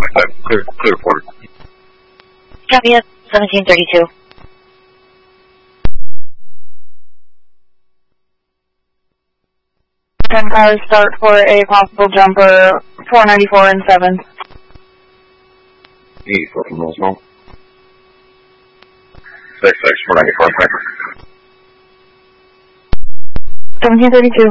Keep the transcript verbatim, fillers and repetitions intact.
Clear, clear port. Copy it, seventeen thirty-two. ten cars start for a possible jumper, four ninety-four and seven. eighty-four from Roswell. six six, four ninety-four, seventeen thirty-two.